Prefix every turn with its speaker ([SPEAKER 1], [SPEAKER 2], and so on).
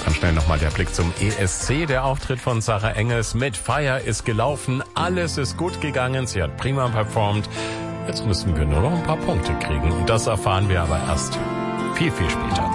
[SPEAKER 1] Ganz schnell nochmal der Blick zum ESC. Der Auftritt von Sarah Engels mit Feier ist gelaufen. Alles ist gut gegangen. Sie hat prima performt. Jetzt müssen wir nur noch ein paar Punkte kriegen. Und das erfahren wir aber erst viel, viel später.